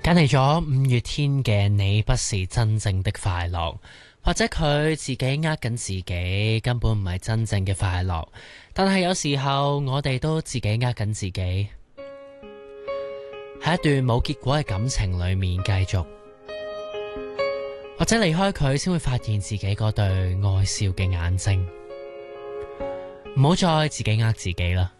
揀嚟咗五月天嘅你不是真正的快樂，或者佢自己呃緊自己，根本唔係真正嘅快樂。但係有時候我哋都自己呃緊自己，喺一段冇結果嘅感情裏面繼續，或者離開佢先會發現自己嗰對愛笑嘅眼睛。唔好再自己呃自己啦。